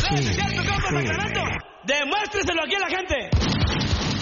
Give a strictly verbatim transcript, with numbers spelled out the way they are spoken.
¿Es cierto, compa Sacramento? Demuéstreselo aquí a la gente.